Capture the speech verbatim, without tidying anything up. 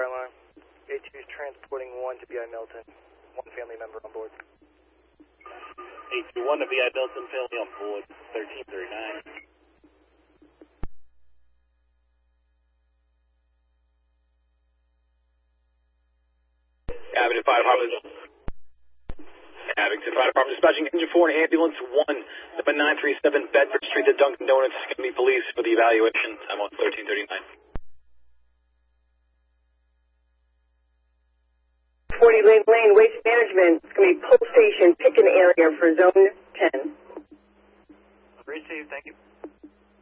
Frontline. A two is transporting one to B I Milton. One family member on board. A two one to B I Milton, family on board. thirteen thirty-nine. Abington Fire Department. Abington Fire Department dispatching engine four and ambulance one, number nine three seven Bedford Street to Dunkin' Donuts. It's going to be police for the evaluation. I'm on thirteen thirty-nine. forty Lane Lane, Waste Management. It's going to be Pole Station, Picken area for Zone ten. Received, thank you.